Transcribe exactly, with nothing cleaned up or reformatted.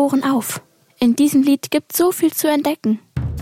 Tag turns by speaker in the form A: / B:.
A: Ohren auf. In diesem Lied gibt so viel zu entdecken.